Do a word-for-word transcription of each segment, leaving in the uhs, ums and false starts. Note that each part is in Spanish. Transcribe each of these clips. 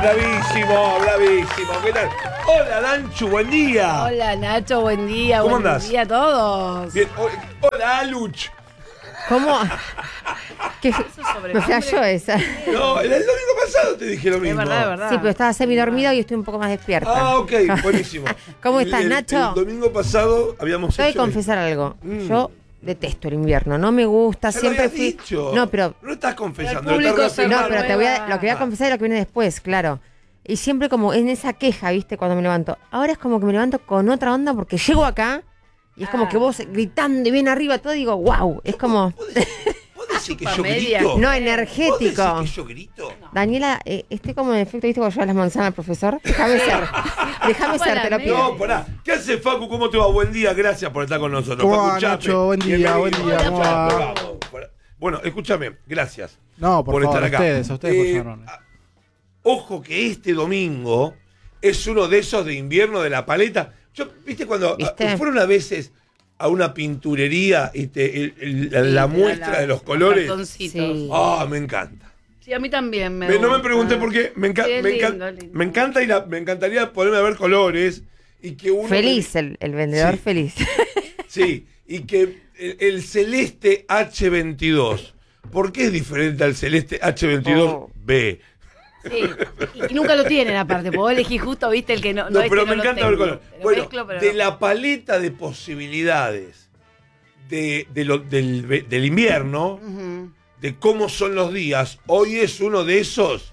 Bravísimo, bravísimo. ¿Qué tal? Hola, Danchu, buen día. Hola, Nacho, buen día. ¿Cómo buen andás? día a todos. Bien. Hola, Aluch. ¿Cómo? ¿Qué? sobrenombre? Me flashó esa. No, el, el domingo pasado te dije lo mismo. Es verdad, es verdad. Sí, pero estaba semidormido y estoy un poco más despierta. Ah, ok, buenísimo. ¿Cómo estás, El- el- Nacho? El domingo pasado habíamos Te voy a hecho... confesar algo. Mm. Yo detesto el invierno. No me gusta. Ya lo Siempre habías fui. dicho. No, pero. No estás confesando. El público estás se No, reafirmando. pero te voy a, nueva. lo que voy a confesar es lo que viene después, claro. Y siempre como en esa queja, ¿viste? Cuando me levanto. Ahora es como que me levanto con otra onda porque llego acá y es como Ah. que vos gritando y bien arriba todo, digo, wow. Es como. ¿Vos decís, vos decís que yo Chupamedia. grito? No, ¿Vos energético. decís que yo grito? Daniela, eh, estoy como en efecto, ¿viste? Cuando llevas las manzanas al profesor. Déjame ser. Déjame ser, te lo pido. No, pará. ¿Qué hace, Facu? ¿Cómo te va? Buen día, gracias por estar con nosotros. ¿Cómo Facu va, Chape, Nacho? Buen día, bienvenido. buen día, Hola, ¿cómo Chape, va? vamos. Bueno, escúchame, gracias. No, por, por favor, estar acá. a ustedes, a ustedes Eh, por llamarme. a- Ojo que este domingo es uno de esos de invierno de la paleta. Yo, ¿viste cuando ¿Viste? a- fueron a veces a una pinturería y te- el- el- la, la muestra de los colores? Sí. Ah, me encanta. Sí, a mí también me Me- no me gusta. pregunté por qué. Me, enca- Sí, es me, enca- lindo, lindo. me encanta y la- me encantaría poderme ver colores y que uno Feliz, el, el vendedor Sí. feliz. Sí, y que el, el celeste H veintidós. ¿Por qué es diferente al celeste H veintidós Oh. B? Sí. Y, y nunca lo tienen aparte, porque vos elegís justo, viste, el que no. No, no es pero que me no lo encanta ver tengo. color. Lo Bueno, mezclo, pero de no. la paleta de posibilidades de, de lo- del, ve- del invierno, Ujú. de cómo son los días, hoy es uno de esos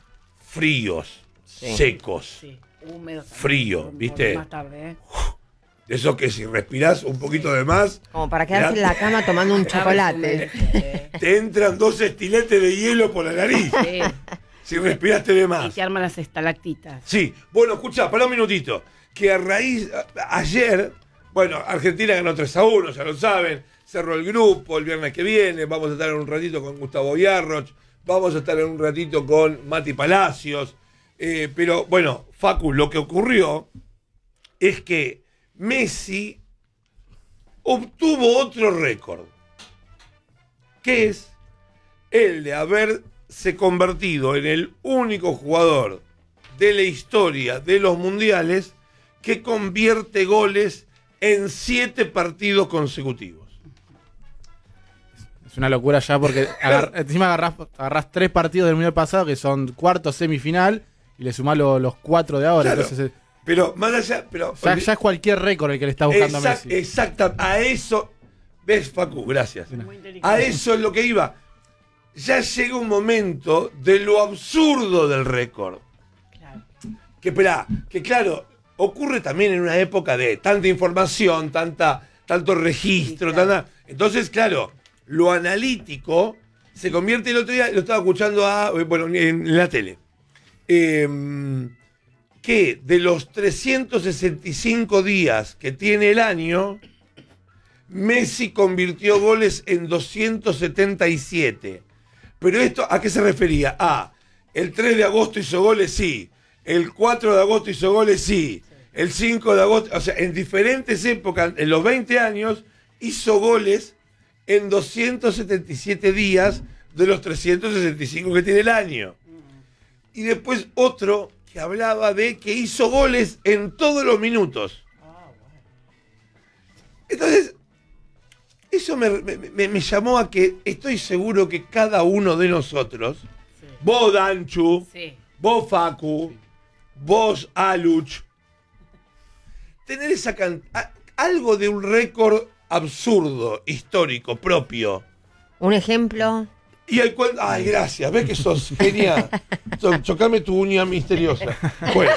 fríos, Sí. secos. Sí, húmedo. también, Frío, por- por ¿viste? Más tarde, ¿eh? De esos que si respirás un poquito de más, Como para quedarse en la cama tomando un chocolate. Sí. te entran dos estiletes de hielo por la nariz. Sí. Si respiraste de Y más. se arman las estalactitas. Sí, bueno, escucha, para un minutito. Que a raíz, a- ayer, bueno, Argentina ganó tres a uno, ya lo saben. Cerró el grupo el viernes que viene. Vamos a estar en un ratito con Gustavo Yarroch. Vamos a estar en un ratito con Mati Palacios. Eh, pero bueno, Facu, lo que ocurrió es que Messi obtuvo otro récord, que es el de haberse convertido en el único jugador de la historia de los mundiales que convierte goles en siete partidos consecutivos. Es una locura ya porque agar- encima agarrás, agarrás tres partidos del mundial pasado que son cuarto, semifinal y le sumás lo- los cuatro de ahora. Claro, Entonces, eh, pero más allá, pero ya, ya es cualquier récord el que le está buscando a exact- Messi. exacta, a eso, ves, Facu, gracias. Muy inteligente. A eso es lo que iba. Ya llega un momento de lo absurdo del récord. Claro. Que, espera, que claro, ocurre también en una época de tanta información, tanta, tanto registro, Sí, claro. tanta. Entonces, claro, lo analítico se convierte. El otro día, lo estaba escuchando a, bueno, en, en la tele. Eh, que de los trescientos sesenta y cinco días que tiene el año, Messi convirtió goles en doscientos setenta y siete. Pero esto, ¿a qué se refería? Ah, el tres de agosto hizo goles, sí. El cuatro de agosto hizo goles, sí. El cinco de agosto, o sea, en diferentes épocas, en los veinte años, hizo goles en doscientos setenta y siete días de los trescientos sesenta y cinco que tiene el año. Y después otro que hablaba de que hizo goles en todos los minutos. Entonces, eso me, me- me- me llamó a que estoy seguro que cada uno de nosotros, Sí. vos Danchu, Sí. vos Facu, vos Aluch, tener esa can- a- algo de un récord absurdo, histórico, propio. Un ejemplo. Y hay cuan- ay, gracias, ves que sos genial. So- chocame tu uña misteriosa. Bueno.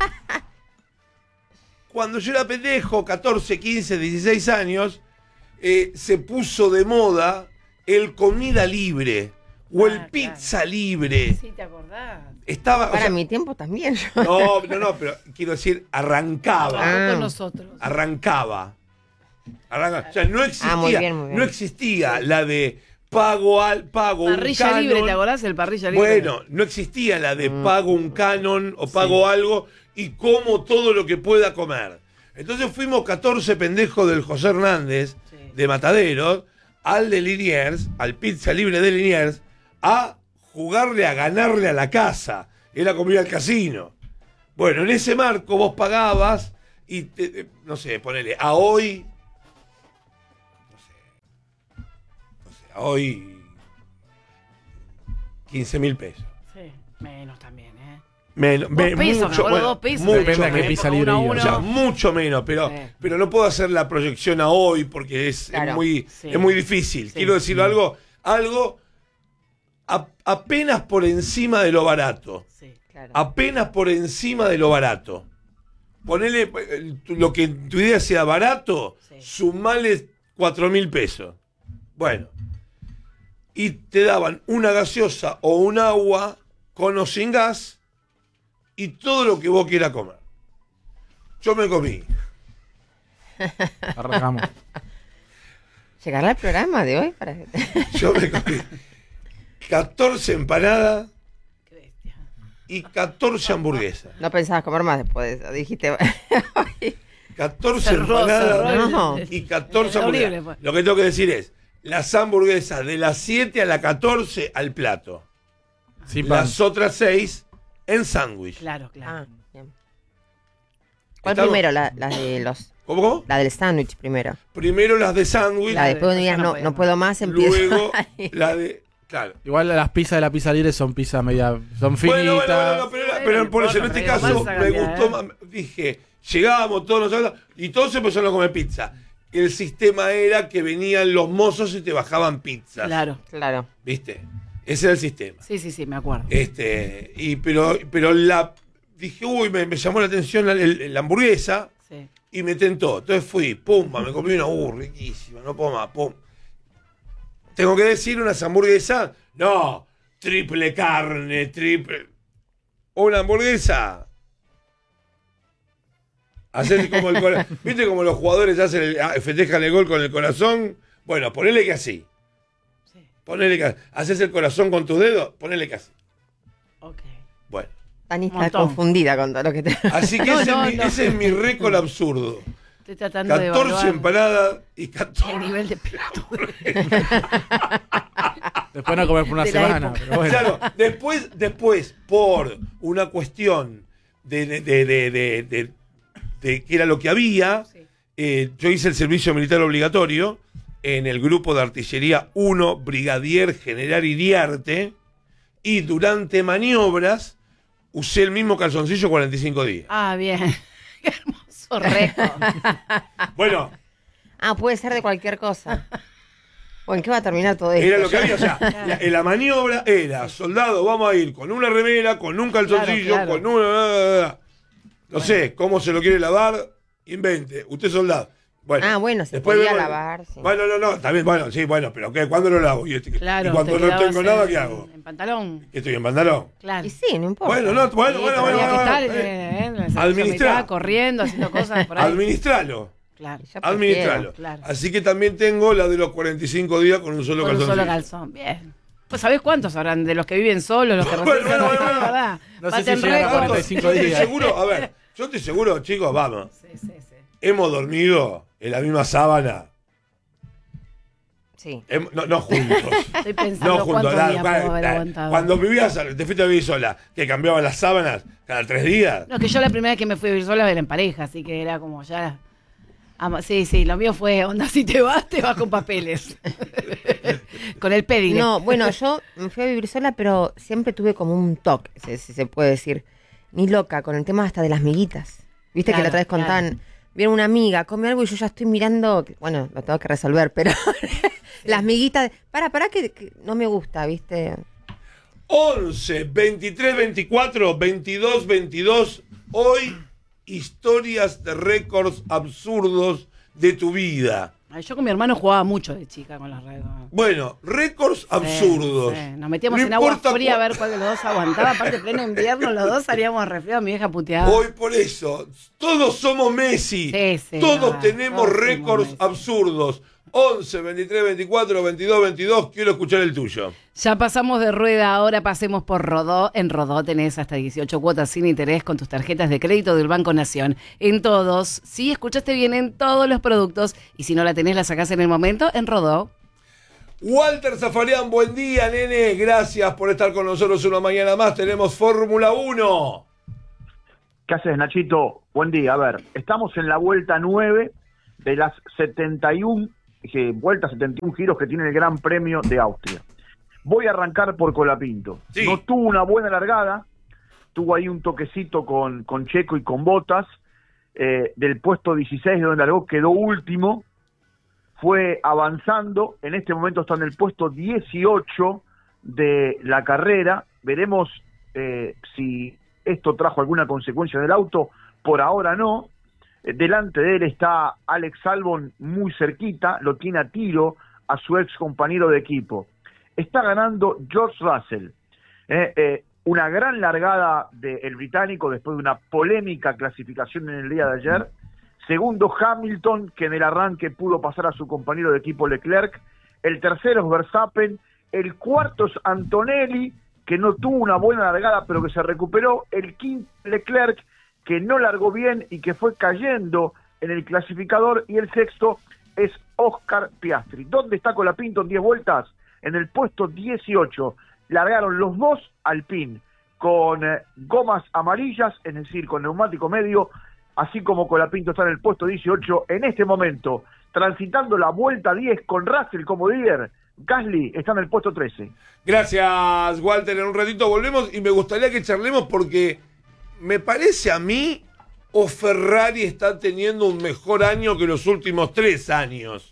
Cuando yo era pendejo, catorce, quince, dieciséis años, eh, se puso de moda el comida libre o el Ah, pizza libre. Sí, ¿te acordás? Estaba, o Para sea, mi tiempo también. yo- no, no, no, pero quiero decir, arrancaba. Ah. Con nosotros. Arrancaba. Arranca- O sea, no existía, Ah, muy bien, muy bien. no existía la de pago al pago Parrilla un libre, canon. ¿te acordás? El parrilla libre. Bueno, no existía la de Mm. pago un canon o pago algo y como todo lo que pueda comer. Entonces fuimos catorce pendejos del José Hernández Sí. de Mataderos al de Liniers, al pizza libre de Liniers, a jugarle a ganarle a la casa. era como ir al casino. Bueno, en ese marco vos pagabas y, te, no sé, ponele, a hoy, no sé, no sé, a hoy, quince mil pesos. Sí, menos también, ¿eh? Menos, Dos me- pesos, me mucho, acuerdo, bueno, dos pesos. mucho Depende de qué menos. pizza Uno a libre uno. O sea, mucho menos, pero, Sí. pero no puedo hacer la proyección a hoy porque es, Claro. es muy, Sí. es muy difícil. Sí. Quiero decirlo algo, algo a- apenas por encima de lo barato. Sí. Claro. Apenas por encima de lo barato. Ponele eh, lo que en tu idea sea barato, Sí. sumale cuatro mil pesos. Bueno. Y te daban una gaseosa o un agua con o sin gas y todo lo que vos quieras comer. Yo me comí Arrancamos. ¿Llegará al programa de hoy? Para... Yo me comí catorce empanadas Qué bestia. y catorce hamburguesas. No pensabas comer más después de eso, dijiste. catorce Cerró, empanadas cerró el- No. y catorce Horrible, hamburguesas. fue. Lo que tengo que decir es, las hamburguesas de las siete a las catorce al plato. Sin pan. Las otras seis en sándwich. Claro, claro. Ah, bien. ¿Cuál Estamos- primero? La, la de los, ¿Cómo, cómo? la del sándwich primero. Primero las de sándwich, La de- después esa digas, no no, podía no más. puedo más, empiezo. luego ahí. la de... Claro. Igual las pizzas de la pizza libre son pizzas media. Son finitas. Bueno, bueno, bueno, no, pero, Bueno, pero no por eso en importa, este pero caso esa me cantidad, gustó ¿eh? más. Dije, llegábamos todos nosotros y todos empezaron a comer pizza. El sistema era que venían los mozos y te bajaban pizzas. Claro. Claro. ¿Viste? Ese era el sistema. Sí, sí, sí, me acuerdo. Este, y pero, pero la dije, uy, me, me llamó la atención la, el- la hamburguesa Sí. y me tentó. Entonces fui, pumba, me comí una, uh, riquísima, no puedo más, pum. Tengo que decir unas hamburguesas, no, triple carne, triple. Una hamburguesa. Hacer como el cora- ¿Viste como los jugadores hacen el- ah, festejan el gol con el corazón? Bueno, ponele que así. Sí. Ponele que haces el corazón con tus dedos, ponele que así. Ok. Bueno. Tani Un está montón. confundida con todo lo que te. Así que No, ese, no, es mi, no. ese es mi récord absurdo. Estoy tratando de catorce evaluar empanadas y el catorce. nivel de pelotudo. Después no comer por una De la semana. época. Pero bueno. Claro, después, después, por una cuestión de, de, de, de, de, de- de que era lo que había, Sí. eh, yo hice el servicio militar obligatorio en el grupo de artillería uno, Brigadier General Iriarte, y durante maniobras usé el mismo calzoncillo cuarenta y cinco días. Ah, bien. Qué hermoso récord. Bueno, Ah, puede ser de cualquier cosa. Bueno, ¿en qué va a terminar todo esto? era lo que había, o sea, la, en la maniobra era, soldado, vamos a ir con una remera, con un calzoncillo, Claro, claro. con una... No sé, cómo se lo quiere lavar, invente, usted soldado. Bueno, Ah, bueno, se después podía vemos- lavar, sí. Bueno, no, no, también, bueno, sí, bueno, pero ¿qué? ¿Cuándo lo lavo? Y, este- Claro. y cuando te no quedabas tengo nada, en- ¿qué hago? En pantalón. ¿Que estoy en pantalón? Claro. Y sí, no importa. Bueno, no, bueno, Sí, bueno, pero bueno, Tenía que bueno, estar bueno, eh, eh, en el servicio Administrar. militar, corriendo, haciendo cosas por ahí. Administralo, Claro. Yo prefiero. administralo. claro. Así que también tengo la de los cuarenta y cinco días con un solo Con un calzoncillo. solo calzón. Bien. Pues ¿sabés cuántos habrán de los que viven solos, los que Bueno, recién bueno, se bueno, han bueno. ¿verdad? No sé si Baten llegan a récord. cuarenta y cinco Yo estoy días. seguro, a ver, yo estoy seguro, chicos, vamos. Sí, sí, sí. Hemos dormido en la misma sábana. Sí. Hem- no, no juntos. Estoy pensando No juntos. cuántos la- días la- puedo haber la- aguantado. cuando vivías, te fuiste a vivir sola, que cambiaban las sábanas cada tres días. No, que yo la primera vez que me fui a vivir sola era en pareja, así que era como ya... ama- Sí, sí, lo mío fue, onda, si te vas, te vas con papeles. Con el pedigre. No, bueno, yo me fui a vivir sola, pero siempre tuve como un toque, si, si se puede decir. Ni loca, con el tema hasta de las miguitas. Viste que Claro, la otra vez claro. contaban, vieron una amiga, come algo y yo ya estoy mirando, que- bueno, lo tengo que resolver, pero las miguitas, para, para que, que no me gusta, ¿viste? once, veintitrés, veinticuatro, veintidós, veintidós. Hoy, historias de récords absurdos de tu vida. Ay, yo con mi hermano jugaba mucho de chica con los récords. Bueno, récords absurdos. Sí, sí. Nos metíamos No en agua importa fría a cu- ver cuál de los dos aguantaba. Aparte, pleno invierno, los dos salíamos resfriados. Mi vieja puteaba. Hoy por eso, todos somos Messi. Sí, sí, todos no, tenemos todos somos récords Messi. absurdos. once, veintitrés, veinticuatro, veintidós, veintidós. Quiero escuchar el tuyo. Ya pasamos de rueda, ahora pasemos por Rodó. En Rodó tenés hasta dieciocho cuotas sin interés con tus tarjetas de crédito del Banco Nación. En todos, sí, escuchaste bien, en todos los productos. Y si no la tenés, la sacás en el momento en Rodó. Walter Zafarian, buen día, nene. Gracias por estar con nosotros una mañana más. Tenemos Fórmula uno. ¿Qué haces, Nachito? Buen día. A ver, estamos en la vuelta nueve de las setenta y uno, eh, vueltas setenta y uno giros que tiene el Gran Premio de Austria. Voy a arrancar por Colapinto. Sí. No tuvo una buena largada, tuvo ahí un toquecito con, con Checo y con Bottas. Eh, del puesto dieciséis de donde largó quedó último, fue avanzando, en este momento está en el puesto dieciocho de la carrera. Veremos eh, si esto trajo alguna consecuencia del auto, por ahora no. Eh, delante de él está Alex Albon muy cerquita, lo tiene a tiro a su ex compañero de equipo. Está ganando George Russell, eh, eh, una gran largada del británico después de una polémica clasificación en el día de ayer. Segundo Hamilton, que en el arranque pudo pasar a su compañero de equipo Leclerc. El tercero es Verstappen. El cuarto es Antonelli, que no tuvo una buena largada pero que se recuperó. El quinto Leclerc, que no largó bien y que fue cayendo en el clasificador. Y el sexto es Oscar Piastri. ¿Dónde está Colapinto en diez vueltas? En el puesto dieciocho. Largaron los dos Alpine con eh, gomas amarillas, es decir, con neumático medio, así como Colapinto está en el puesto dieciocho. En este momento, transitando la vuelta diez con Russell como líder, Gasly está en el puesto trece. Gracias, Walter. En un ratito volvemos y me gustaría que charlemos porque me parece a mí o Ferrari está teniendo un mejor año que los últimos tres años.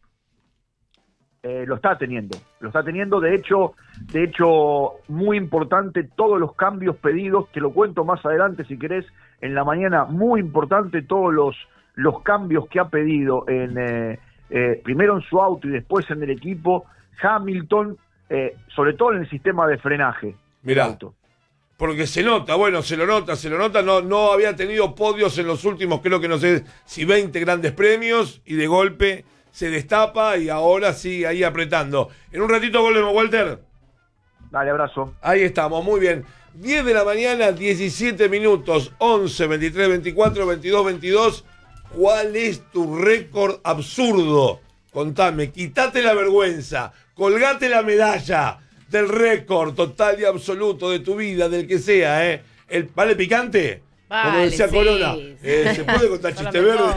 Eh, lo está teniendo, lo está teniendo, de hecho, de hecho, muy importante todos los cambios pedidos, te lo cuento más adelante si querés, en la mañana, muy importante todos los, los cambios que ha pedido, en eh, eh, primero en su auto y después en el equipo, Hamilton, eh, sobre todo en el sistema de frenaje. Mirá, del auto. porque se nota, bueno, se lo nota, se lo nota, no, no había tenido podios en los últimos, creo que no sé si veinte grandes premios, y de golpe se destapa y ahora sigue ahí apretando. En un ratito volvemos, Walter. Dale, abrazo. Ahí estamos, muy bien. diez de la mañana, diecisiete minutos, once, veintitrés, veinticuatro, veintidós, veintidós. ¿Cuál es tu récord absurdo? Contame, quitate la vergüenza, colgate la medalla del récord total y absoluto de tu vida, del que sea, ¿eh? El, ¿vale picante? Vale, Como decía sí, Corona, sí. eh, ¿se puede contar Son chiste los verde?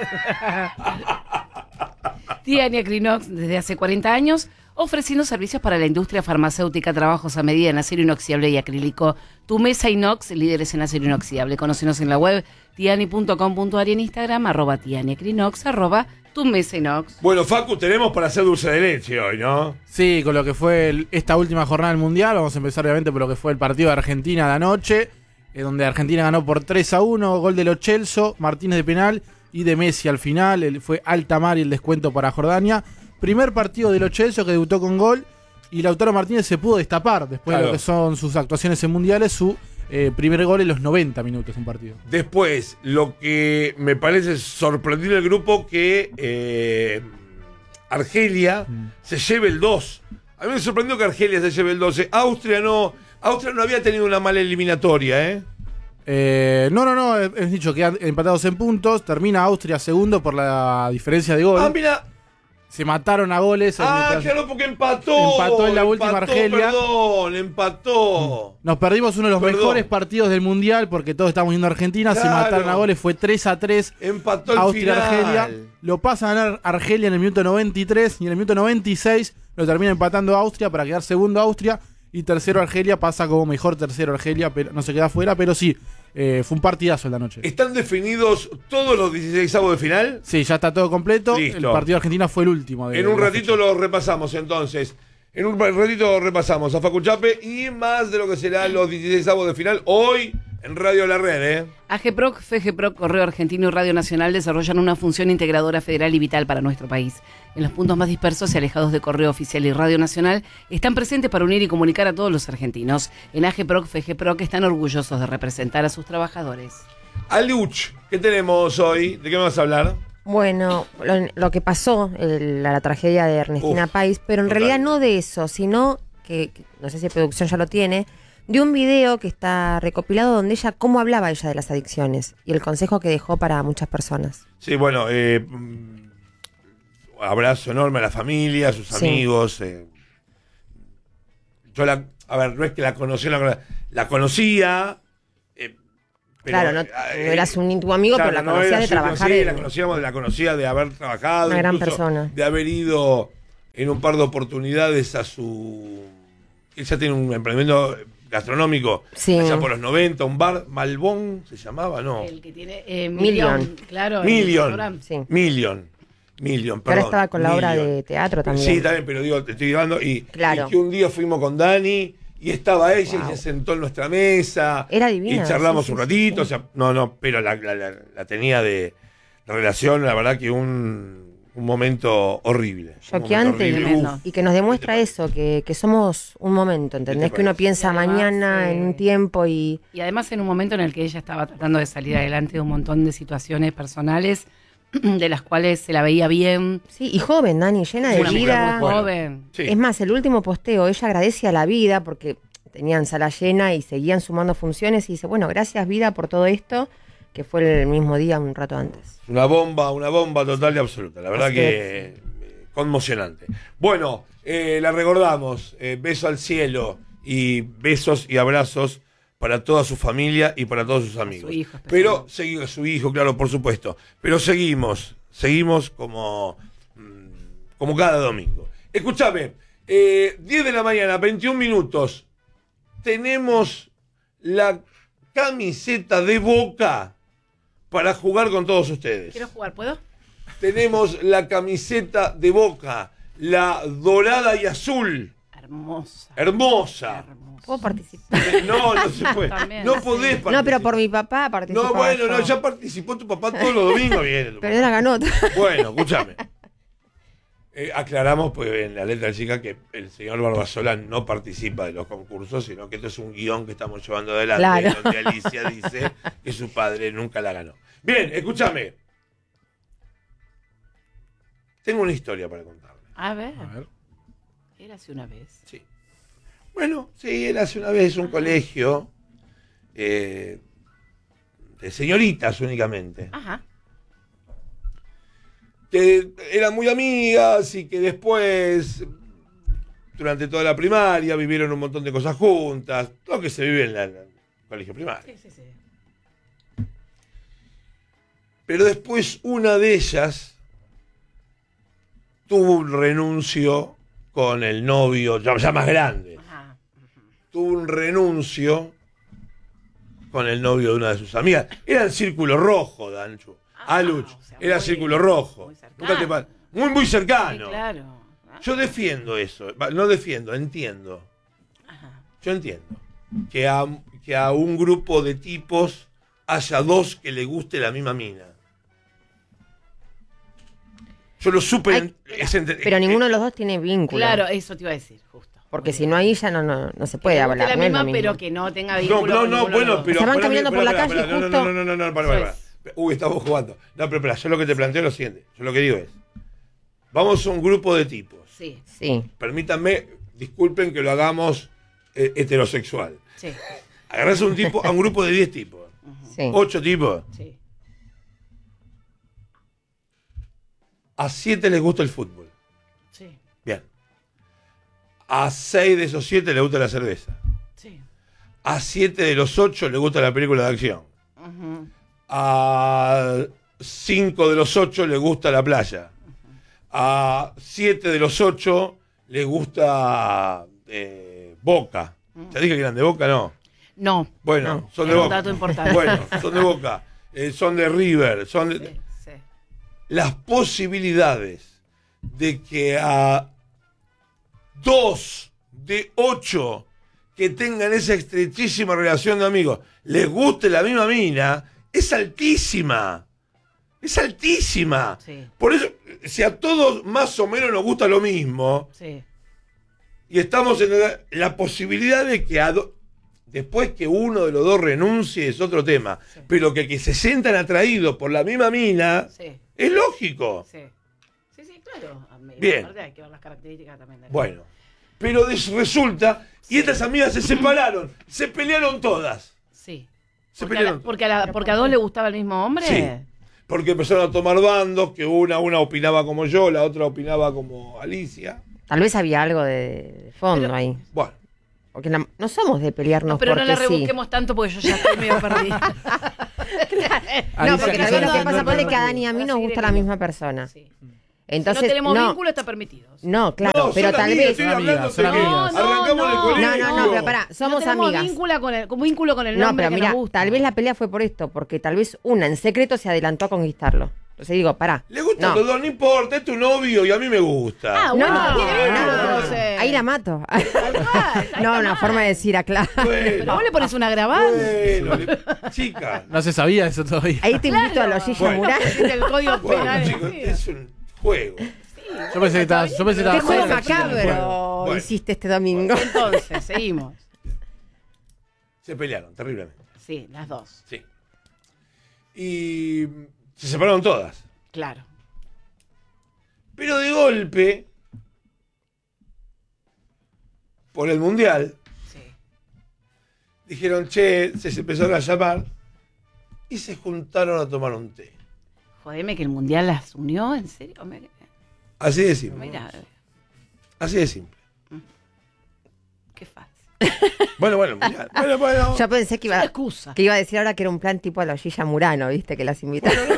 Tiania Crinox, desde hace cuarenta años, ofreciendo servicios para la industria farmacéutica, trabajos a medida en acero inoxidable y acrílico. Tu mesa inox, líderes en acero inoxidable. Conócenos en la web tiani punto com punto ar y en Instagram, arroba tianiacrinox, arroba tu mesa inox. Bueno, Facu, tenemos para hacer dulce de leche hoy, ¿no? Sí, con lo que fue el- esta última jornada del Mundial, vamos a empezar obviamente por lo que fue el partido de Argentina de anoche, eh, donde Argentina ganó por tres a uno, gol de Lo Celso, Martínez de penal y de Messi al final, el, fue alta mar y el descuento para Jordania. Primer partido de Lo Celso que debutó con gol y Lautaro Martínez se pudo destapar después Claro. de lo que son sus actuaciones en mundiales, su eh, primer gol en los noventa minutos de un partido. Después, lo que me parece sorprendido en el grupo, que eh, Argelia Mm. se lleve el dos. A mí me sorprendió que Argelia se lleve el doce. Austria no, Austria no había tenido una mala eliminatoria, ¿eh? Eh, no, no, no, es es dicho, quedan empatados en puntos, termina Austria segundo por la diferencia de gol. Ah, mira. Se mataron a goles. Ah, mientras- claro, porque empató. Empató en la última Empató, Argelia. Perdón, empató. Nos perdimos uno de los Perdón. mejores partidos del Mundial porque todos estamos viendo a Argentina, se Claro. mataron a goles, fue tres a tres. Empató el Austria-Argelia. final. Lo pasa a ganar Argelia en el minuto noventa y tres y en el minuto noventa y seis lo termina empatando Austria para quedar segundo Austria y tercero Argelia, pasa como mejor tercero Argelia, pero no se queda afuera, pero sí, eh, fue un partidazo en la noche. ¿Están definidos todos los dieciseisavos de final? Sí, ya está todo completo. Listo. El partido de Argentina fue el último. De, En un de la ratito fecha. lo repasamos entonces. En un ratito repasamos a Facu Chape y más de lo que serán los dieciseisavos de final hoy en Radio La Red, ¿eh? AGPROC, FGPROC, Correo Argentino y Radio Nacional desarrollan una función integradora federal y vital para nuestro país. En los puntos más dispersos y alejados de Correo Oficial y Radio Nacional están presentes para unir y comunicar a todos los argentinos. En AGPROC, FGPROC están orgullosos de representar a sus trabajadores. Aluch, ¿qué tenemos hoy? ¿De qué me vas a hablar? Bueno, lo, lo que pasó, el- la, la tragedia de Ernestina Uf, Pais, pero en total. realidad no de eso, sino que, que no sé si producción ya lo tiene, de un video que está recopilado donde ella, cómo hablaba ella de las adicciones y el consejo que dejó para muchas personas. Sí, bueno, eh, mm, abrazo enorme a la familia, a sus Sí. amigos. eh. Yo la, a ver, no es que la conocí, la, la conocía. eh, pero, Claro, no, eh, no eras un íntimo amigo, claro, pero la no conocías era de su- trabajar. sí, en- la conocíamos, la conocía de haber trabajado. Una gran incluso persona. De haber ido en un par de oportunidades a su... Ella tiene un emprendimiento gastronómico Sí. allá por los noventa, un bar, Malbón se llamaba, no. El que tiene eh, Million. Million. Claro. el Million. restaurante. Sí. Million. Million, Que ahora perdón. estaba con la obra Million. de teatro también. Sí, también, pero digo, te estoy llevando. Y, Claro. y que un día fuimos con Dani y estaba ella Wow. y se sentó en nuestra mesa. Era divina, Y charlamos sí, sí, un ratito. sí. O sea, no, no, pero la, la- la- la tenía de relación, la verdad que un, un momento horrible. Un Choqueante momento horrible. Tremendo. Uf. Y que nos demuestra eso, que, que somos un momento, ¿entendés? te Que uno parece? piensa Y además, mañana, eh, en un tiempo y... Y además en un momento en el que ella estaba tratando de salir adelante de un montón de situaciones personales de las cuales se la veía bien. Sí, y joven, Dani, llena de Una mujer vida. muy Bueno, joven. Sí. Es más, el último posteo, ella agradece a la vida porque tenían sala llena y seguían sumando funciones y dice, bueno, gracias vida por todo esto, que fue el mismo día un rato antes. Una bomba, una bomba total y absoluta. La verdad Así que eh, conmocionante. Bueno, eh, la recordamos. eh, beso al cielo y besos y abrazos para toda su familia y para todos sus amigos. hijo, Pero seguimos, su hijo, claro, por supuesto. Pero seguimos, seguimos como, mm, como cada domingo. Escúchame, eh, diez de la mañana, veintiún minutos. Tenemos la camiseta de Boca para jugar con todos ustedes. Quiero jugar, ¿puedo? Tenemos la camiseta de Boca, la dorada y azul, Hermosa. hermosa. Hermosa. ¿Puedo participar? Eh, No, no se puede. También, No sí. podés participar. No, pero por mi papá participó. No, bueno, no, ya participó tu papá todos los domingos. Viene tu Pero papá. ella ganó. Bueno, escúchame. Eh, aclaramos pues en la letra chica que el señor Barbasola no participa de los concursos, sino que esto es un guión que estamos llevando adelante, Claro. donde Alicia dice que su padre nunca la ganó. Bien, escúchame. Tengo una historia para contarle. A ver, A ver. era hace una vez. Sí. Bueno, sí, él hace una vez un colegio eh, de señoritas únicamente. Ajá. Que eran muy amigas y que después, durante toda la primaria, vivieron un montón de cosas juntas. Lo que se vive en, la- en el colegio primario. Sí, sí, sí. Pero después una de ellas tuvo un renuncio con el novio, ya, ya más grande. Ajá. Tuvo un renuncio con el novio de una de sus amigas. Era el círculo rojo, Danchu. Ah, Aluch, o sea, era muy- círculo rojo. muy cercano. Nunca te pa- muy, muy Sí, cercano. claro. Ah, Yo defiendo eso. Va, No defiendo, entiendo. Ajá. Yo entiendo que a, que a un grupo de tipos haya dos que le guste la misma mina. Yo lo supe. Ay, Pero ninguno de los dos tiene vínculo. Claro, eso te iba a decir, justo. Porque si no ahí ya no, no, no se Que puede le guste hablar. la no es lo misma, mismo. pero que no tenga No, vínculo. no, con no, ninguno de bueno, los dos. pero. Se van pará, caminando pará, por la pará, calle pará, no, no, justo. no, no, no, no, pará, pará, Eso pará. Uy, estamos jugando. No, pero espera, yo lo que te planteo es lo siguiente. Yo lo que digo es: vamos a un grupo de tipos. Sí, Sí. Permítanme, disculpen que lo hagamos eh, heterosexual. sí, Agarrás a un tipo, a un grupo de diez tipos. Sí. ocho tipos. sí. A siete les gusta el fútbol. Sí, Bien. A seis de esos siete les gusta la cerveza. sí. A siete de los ocho les gusta la película de acción. Ujú. A cinco de los ocho les gusta la playa. A siete de los ocho les gusta eh, Boca. ¿Ya dije que eran de Boca? No. No. Bueno, No, son de era un Boca. dato importante. Bueno, son de Boca. Eh, son de River. Son de... Sí, sí. Las posibilidades de que a dos de ocho que tengan esa estrechísima relación de amigos les guste la misma mina es altísima. Es altísima. Sí. Por eso, si a todos más o menos nos gusta lo mismo Sí. y estamos en la, la posibilidad de que a do- después que uno de los dos renuncie es otro tema, Sí. pero que, que se sientan atraídos por la misma mina Sí. es lógico. Sí. Sí, sí, claro. A mí, Bien. aparte hay que ver las características también. de la- Bueno, pero des- resulta, y estas amigas se separaron, se pelearon todas. Sí. Se Porque a, pelearon la- porque, a la- porque a dos le gustaba el mismo hombre. Sí. porque empezaron a tomar bandos, que una, una opinaba como yo, la otra opinaba como Alicia. Tal vez había algo de, de fondo Pero- ahí. Bueno, Porque la- no somos de pelearnos No, pero no porque la sí. rebusquemos tanto porque yo ya estoy medio perdida. No, Alicia, porque quizás tal vez lo no- que pasa no- es no- que a Dani y a mí Para nos seguir gusta en la el- misma persona. Sí. Entonces, si no tenemos no, vínculo, está permitido. no, claro, no, pero son tal amigas, vez... estoy Son hablando amigas, son de que amigas. arrancamos en el no, colegio. No, no, no, pero pará, somos no tenemos amigas. Vínculo con el, como vínculo con el No, nombre pero que mira, nos gusta. tal vez la pelea fue por esto, porque tal vez una en secreto se adelantó a conquistarlo. Entonces digo, pará. Le gustan no. los dos, no importa, es tu novio y a mí me gusta. Ah, No, bueno, no, tiene vínculo, no, no. entonces. Ahí la mato. Tal cual, ahí No, está una mal. forma de decir aclara. Pero Bueno, vos le pones una grabada. bueno, le- chica. No se sabía eso todavía. Ahí te invito a los Gilla Bueno. Murán. Pusiste el código Bueno, penal chicos, encima. es un juego. Yo pensé que estaba. Yo pensé que ¿Qué estaba juego sexy en el juego. macabro Bueno. hiciste este domingo? Entonces, seguimos. Se pelearon terriblemente. Sí, las dos. Sí. Y se separaron todas. Claro. Pero de golpe, por el mundial, Sí. dijeron, che, se empezaron a llamar y se juntaron a tomar un té. Jodeme que el mundial las unió, ¿en serio? Me- Así de simple. Mira, Así de simple. qué fácil. Bueno, bueno, mundial. Bueno, bueno. Yo pensé que Una iba, excusa. que iba a decir ahora que era un plan tipo a los Gilla Murano, ¿viste? Que las invitaron.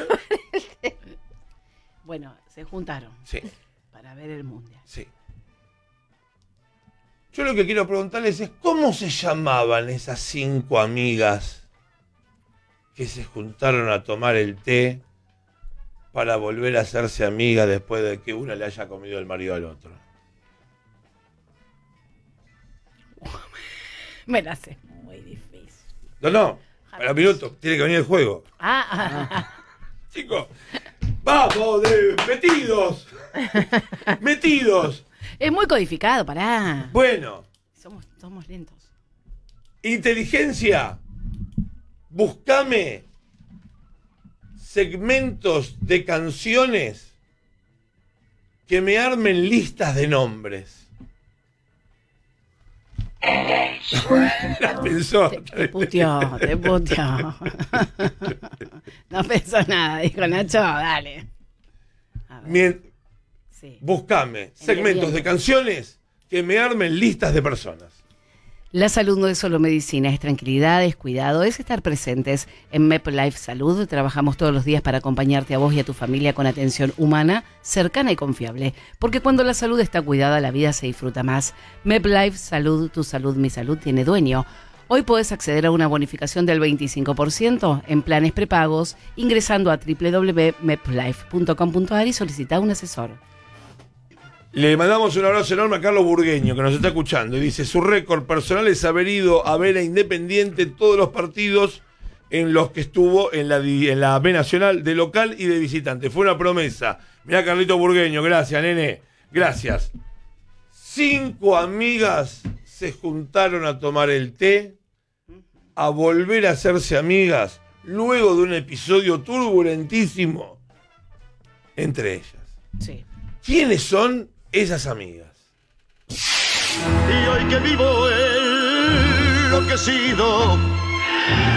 Bueno, se juntaron Sí, para ver el mundial. sí. Yo lo que quiero preguntarles es, ¿cómo se llamaban esas cinco amigas que se juntaron a tomar el té para volver a hacerse amigas después de que una le haya comido el marido al otro? Me la hace muy difícil. No, no, para un minuto, tiene que venir el juego. Ah, ah, ah. Chicos, vamos, de, metidos. Metidos. Es muy codificado, pará. Bueno, Somos, somos lentos. inteligencia, buscame segmentos de canciones que me armen listas de nombres. La pensó. Te puteó, te puteó. No pensó nada, dijo Nacho, dale. A ver, Mien- sí. Buscame segmentos de canciones que me armen listas de personas. La salud no es solo medicina, es tranquilidad, es cuidado, es estar presentes. En MepLife Salud trabajamos todos los días para acompañarte a vos y a tu familia con atención humana, cercana y confiable. Porque cuando la salud está cuidada, la vida se disfruta más. MepLife Salud, tu salud, mi salud, tiene dueño. Hoy podés acceder a una bonificación del veinticinco por ciento en planes prepagos ingresando a w w w punto meplife punto com punto a r y solicitá un asesor. Le mandamos un abrazo enorme a Carlos Burgueño, que nos está escuchando, y dice, su récord personal es haber ido a ver a Independiente todos los partidos en los que estuvo en la, di- en la B Nacional, de local y de visitante. Fue una promesa. Mirá, Carlito Burgueño, gracias, nene, gracias. Cinco amigas se juntaron a tomar el té, a volver a hacerse amigas, luego de un episodio turbulentísimo entre ellas. Sí. ¿Quiénes son esas amigas? Y hoy que vivo enloquecido